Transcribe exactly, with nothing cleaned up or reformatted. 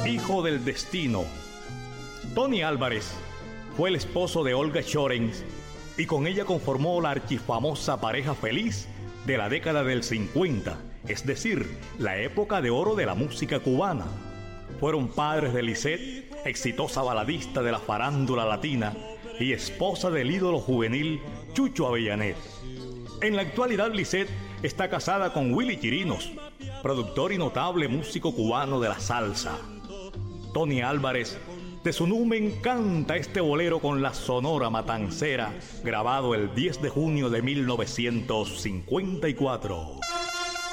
Hijo del destino. Tony Álvarez fue el esposo de Olga Llorens y con ella conformó la archifamosa pareja feliz de la década del cincuenta, es decir, la época de oro de la música cubana. Fueron padres de Lisette, exitosa baladista de la farándula latina y esposa del ídolo juvenil Chucho Avellanet. En la actualidad, Lisette está casada con Willy Chirinos, productor y notable músico cubano de la salsa. Tony Álvarez, de su numen, canta este bolero con la Sonora Matancera, grabado el diez de junio de mil novecientos cincuenta y cuatro.